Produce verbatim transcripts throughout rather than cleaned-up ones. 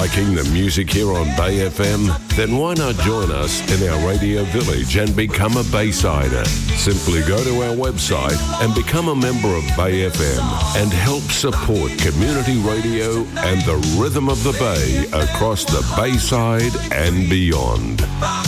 Liking the music here on Bay F M? Then why not join us in our radio village and become a Baysider? Simply go to our website and become a member of Bay F M and help support community radio and the rhythm of the Bay across the Bayside and beyond.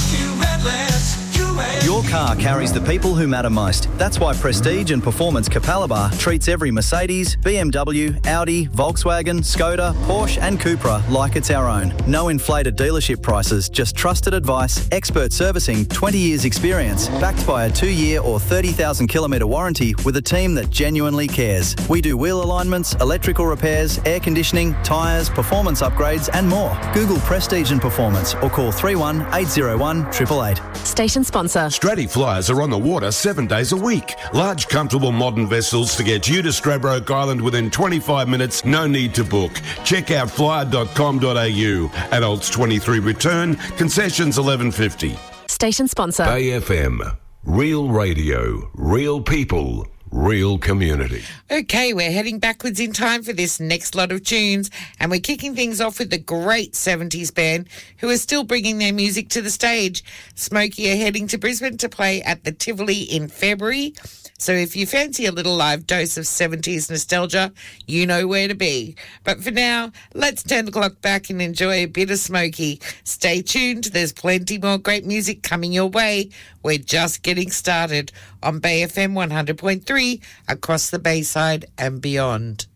Your car carries the people who matter most. That's why Prestige and Performance Capalaba treats every Mercedes, B M W, Audi, Volkswagen, Skoda, Porsche and Cupra like it's our own. No inflated dealership prices, just trusted advice, expert servicing, twenty years experience, backed by a two-year or thirty thousand kilometre warranty with a team that genuinely cares. We do wheel alignments, electrical repairs, air conditioning, tyres, performance upgrades and more. Google Prestige and Performance or call three one eight zero one eight eight eight. Station sponsor. Stratty Flyers are on the water seven days a week. Large, comfortable, modern vessels to get you to Stradbroke Island within twenty-five minutes. No need to book. Check out flyer dot com dot a u. Adults twenty-three return. Concessions eleven fifty. Station sponsor. Bay F M. Real radio. Real people. Real community. Okay, we're heading backwards in time for this next lot of tunes, and we're kicking things off with the great seventies band who are still bringing their music to the stage. Smokey are heading to Brisbane to play at the Tivoli in February. So if you fancy a little live dose of seventies nostalgia, you know where to be. But for now, let's turn the clock back and enjoy a bit of Smokey. Stay tuned. There's plenty more great music coming your way. We're just getting started on Bay F M one hundred point three across the Bayside and beyond.